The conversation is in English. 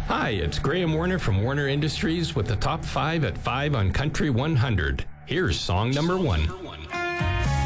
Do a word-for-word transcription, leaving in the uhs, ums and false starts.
Hi, it's Graham Warner from Warner Industries with the top five at five on Country one hundred. Here's song number one.